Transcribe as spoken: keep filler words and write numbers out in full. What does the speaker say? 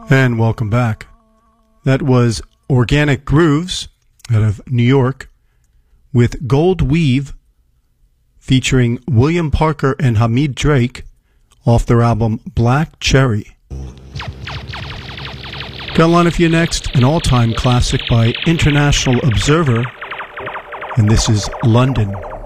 And welcome back. That was Organic Grooves out of New York with Gold Weave featuring William Parker and Hamid Drake off their album Black Cherry. Got a line for you next, an all-time classic by International Observer, and this is London.